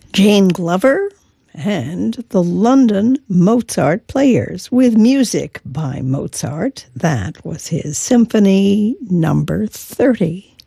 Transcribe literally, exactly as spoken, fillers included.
Jane Glover, and the London Mozart Players with music by Mozart. That was his Symphony Number thirty.